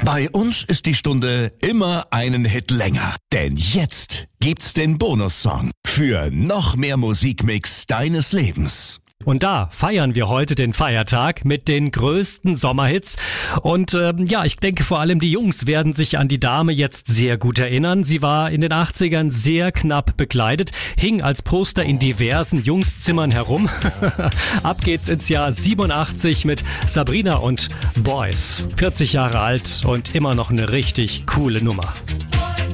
Bei uns ist die Stunde immer einen Hit länger. Denn jetzt gibt's den Bonussong für noch mehr Musikmix deines Lebens. Und da feiern wir heute den Feiertag mit den größten Sommerhits. Und ich denke vor allem die Jungs werden sich an die Dame jetzt sehr gut erinnern. Sie war in den 80ern sehr knapp bekleidet, hing als Poster in diversen Jungszimmern herum. Ab geht's ins Jahr 87 mit Sabrina und Boys. 40 Jahre alt und immer noch eine richtig coole Nummer.